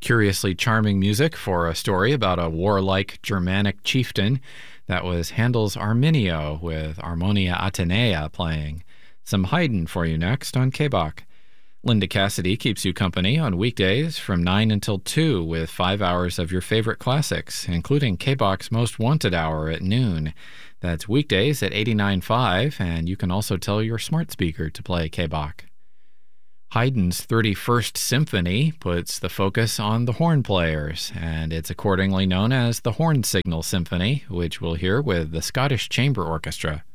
Curiously charming music for a story about a warlike Germanic chieftain. That was Handel's Arminio with Harmonia Atenea playing. Some Haydn for you next on KBOK. Linda Cassidy keeps you company on weekdays from 9 until 2 with 5 hours of your favorite classics, including KBOK's Most Wanted Hour at noon. That's weekdays at 89.5, and you can also tell your smart speaker to play KBOK. Haydn's 31st Symphony puts the focus on the horn players, and it's accordingly known as the Horn Signal Symphony, which we'll hear with the Scottish Chamber Orchestra.